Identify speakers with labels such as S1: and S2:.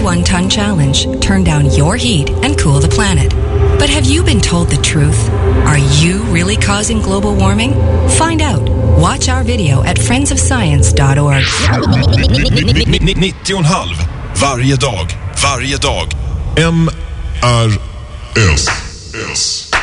S1: 1-ton challenge. Turn down your heat and cool the planet. But have you been told the truth? Are you really causing global warming? Find out. Watch our video at friendsofscience.org.
S2: 90,5 varje dag. MRS.